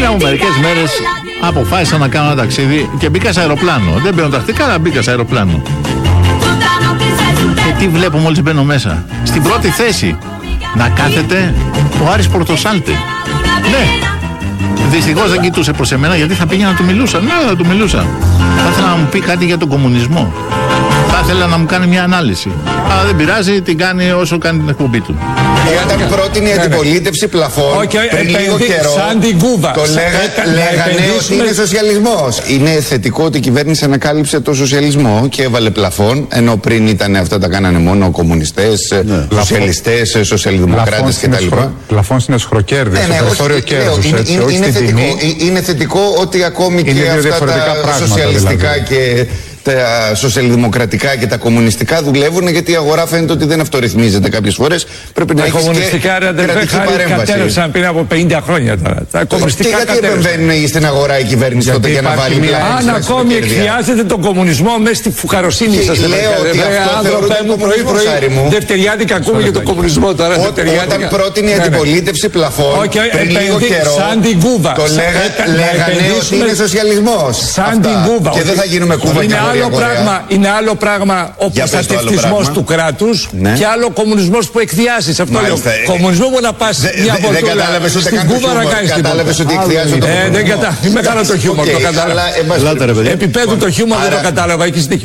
Πριν από μερικές μέρες αποφάσισα να κάνω ένα ταξίδι και μπήκα σε αεροπλάνο. Δεν μπαίνω τακτικά, αλλά μπήκα σε αεροπλάνο. Και τι βλέπω μόλις μπαίνω μέσα? Στην πρώτη θέση να κάθεται ο Άρης Πορτοσάλτε. Ναι. Δυστυχώς δεν κοιτούσε προς εμένα, γιατί θα πήγαινα να του μιλούσα. Ναι, θα του μιλούσα. Θα ήθελα να μου πει κάτι για τον κομμουνισμό. Θα ήθελα να μου κάνει μια ανάλυση. Αλλά δεν πειράζει, την κάνει όσο κάνει την εκπομπή του. Όταν πρότεινε η αντιπολίτευση πλαφών πριν λίγο καιρό, σαν την Κούβα. Το λέγανε ότι είναι σοσιαλισμός. Είναι θετικό ότι η κυβέρνηση ανακάλυψε το σοσιαλισμό και έβαλε πλαφών, ενώ πριν ήταν αυτά τα κάνανε μόνο κομμουνιστές, σοσιαλιστές, σοσιαλδημοκράτες κτλ. Πλαφών στην εσχροκέρδη, στο περιθώριο κέρδους. Είναι θετικό ότι ακόμη και αυτά τα σοσιαλιστικά και τα σοσιαλδημοκρατικά και τα κομμουνιστικά δουλεύουν, γιατί η αγορά φαίνεται ότι δεν αυτορυθμίζεται κάποιες φορές. Πρέπει να έχεις και κρατική παρέμβαση. Κατέρευσαν πριν από 50 χρόνια τώρα. Τα κομμουνιστικά και γιατί επεμβαίνουν στην αγορά η κυβέρνηση τότε για να βάλει μια. Αν ακόμη εκβιάζετε τον κομμουνισμό μέσα στη φουχαροσύνη σας. Λέω ότι αυτό θεωρείται κομμουνισμός, Άρη μου. Δευτεριάτικα ακούμε για τον κομμουνισμό τώρα. Όταν πρότεινε η αντιπολίτευση πλαφών πριν λίγο καιρό, το λέγανε ότι είναι σοσιαλισμός. Σαν την Κούβα. Και δεν θα γίνουμε Κούβα. Είναι άλλο πράγμα ο προστατευτισμός του κράτους και άλλο ο κομμουνισμός που εκδιάζεις. Αυτό λέω. Κομμουνισμό μου να πας μια βολτούλα στην Κούβα να κάνεις τίποτα. Κατάλαβες ότι εκδιάζω το κομμουνισμό. Δεν κατάλαβα. Είναι μεγάλο το χιούμορ, το κατάλαβα. Επίπεδου το χιούμορ δεν το κατάλαβα. Έχεις δίκιο.